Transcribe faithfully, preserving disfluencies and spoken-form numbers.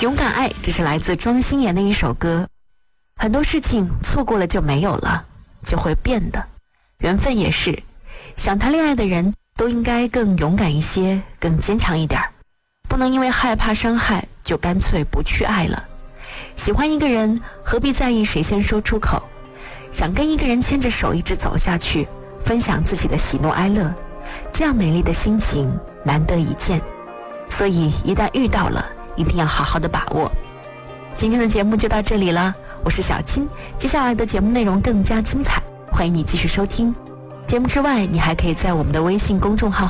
勇敢爱，这是来自庄心妍的一首歌。很多事情错过了就没有了，就会变的。缘分也是，想谈恋爱的人都应该更勇敢一些，更坚强一点，不能因为害怕伤害就干脆不去爱了。喜欢一个人，何必在意谁先说出口？想跟一个人牵着手一直走下去，分享自己的喜怒哀乐，这样美丽的心情难得一见。所以一旦遇到了，一定要好好的把握。今天的节目就到这里了，我是小青，接下来的节目内容更加精彩，欢迎你继续收听。节目之外，你还可以在我们的微信公众号